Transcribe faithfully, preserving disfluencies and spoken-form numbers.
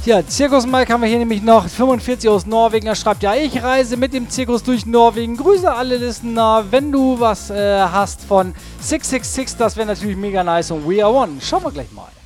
Ja, Zirkus Mike haben wir hier nämlich noch fünfundvierzig aus Norwegen. Er schreibt, ja, ich reise mit dem Zirkus durch Norwegen. Grüße alle Listener. Wenn du was äh, hast von sechs sechs sechs, das wäre natürlich mega nice. Und We Are One. Schauen wir gleich mal.